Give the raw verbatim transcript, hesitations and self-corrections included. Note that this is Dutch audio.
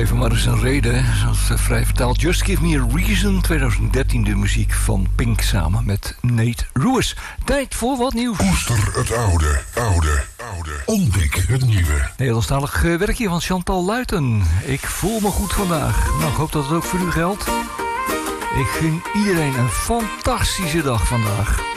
geef hem maar eens een reden. Zoals uh, vrij vertaald. Just Give Me a Reason. twintig dertien de muziek van Pink samen met Nate Ruess. Tijd voor wat nieuws. Koester het oude, oude, oude. Ontdek het nieuwe. Nederlandstalig uh, werkje van Chantal Luiten. Ik voel me goed vandaag. Nou, ik hoop dat het ook voor u geldt. Ik gun iedereen een fantastische dag vandaag.